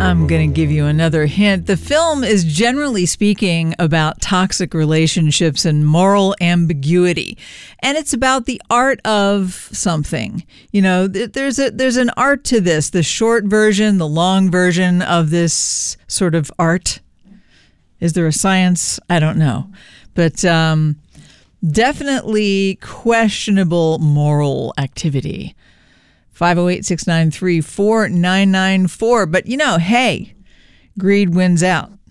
I'm going to give you another hint. The film is generally speaking about toxic relationships and moral ambiguity. And it's about the art of something. You know, there's an art to this, the short version, the long version of this sort of art. Is there a science? I don't know. But definitely questionable moral activity. 508-693-4994. But, you know, hey, greed wins out.